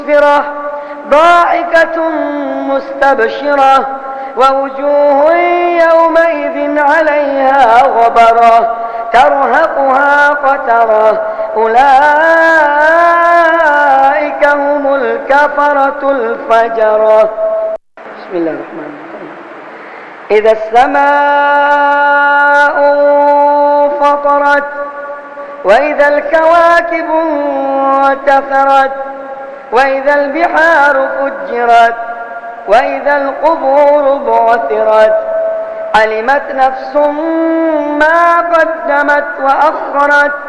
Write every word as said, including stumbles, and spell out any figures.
ضاحكة مستبشرة ووجوه يومئذ عليها غبرة ترهقها قترة أولئك هم الكفرة الفجرة. بسم الله الرحمن الرحيم. إذا السماء انفطرت وإذا الكواكب انتثرت وإذا البحار فجرت وإذا القبور بعثرت علمت نفس ما قدمت وأخرت